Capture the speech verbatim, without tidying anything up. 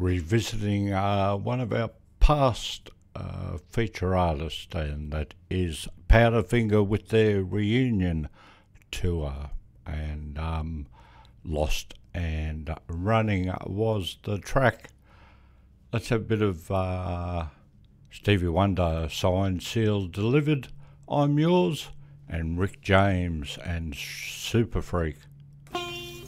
revisiting uh, one of our past uh, feature artists, and that is Powderfinger with their reunion tour. And um, Lost and Running was the track. Let's have a bit of uh, Stevie Wonder, Signed, Sealed, Delivered, I'm Yours, and Rick James and Super Freak.